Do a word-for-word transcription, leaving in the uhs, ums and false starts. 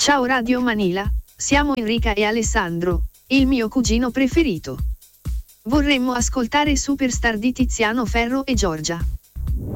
Ciao Radio Manila, siamo Enrica e Alessandro, il mio cugino preferito. Vorremmo ascoltare Superstar di Tiziano Ferro e Giorgia.